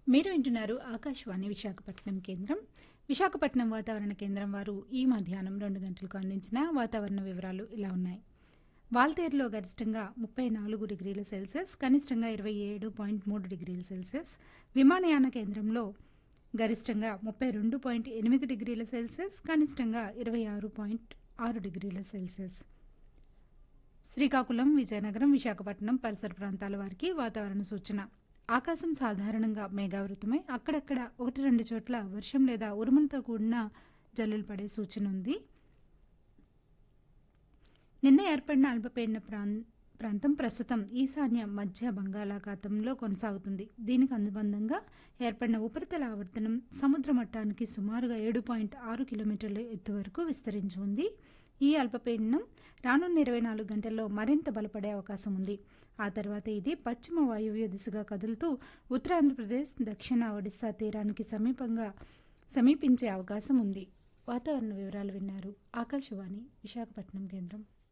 మీరు వింటున్నారు ఆకాశవాణి విశాఖపట్నం కేంద్రం. విశాఖపట్నం వాతావరణ కేంద్రం వారు ఈ మధ్యాహ్నం 2 గంటలకు అందించిన వాతావరణ వివరాలు ఇలా ఉన్నాయి. వాల్తేరులో గరిష్టంగా 34 డిగ్రీల సెల్సియస్, కనిష్టంగా 27.3 డిగ్రీల సెల్సియస్. విమానయాన కేంద్రంలో గరిష్టంగా 32.8 డిగ్రీల సెల్సియస్, కనిష్టంగా 26.6 డిగ్రీల సెల్సియస్. శ్రీకాకుళం, విజయనగరం, విశాఖపట్నం పరిసర ప్రాంతాల వారికి వాతావరణ సూచన. ఆకాశం సాధారణంగా మేఘావృతమై అక్కడక్కడ 1-2 చోట్ల వర్షం లేదా ఉరుములతో కూడిన జల్లులు పడే సూచన ఉంది. నిన్న ఏర్పడిన అల్పపీడన ప్రాంతం ప్రస్తుతం ఈశాన్య మధ్య బంగాళాఖాతంలో కొనసాగుతుంది. దీనికి అనుబంధంగా ఏర్పడిన ఉపరితల ఆవర్తనం సముద్ర మట్టానికి సుమారుగా 7.6 కిలోమీటర్ల ఎత్తు వరకు విస్తరించి ఉంది. ఈ అల్పపీడనం రానున్న 24 గంటల్లో మరింత బలపడే అవకాశం ఉంది. ఆ తర్వాత ఇది పశ్చిమ వాయువ్య దిశగా కదులుతూ ఉత్తరాంధ్రప్రదేశ్, దక్షిణ ఒడిశా తీరానికి సమీపించే అవకాశం ఉంది. వాతావరణ వివరాలు విన్నారు. ఆకాశవాణి విశాఖపట్నం కేంద్రం.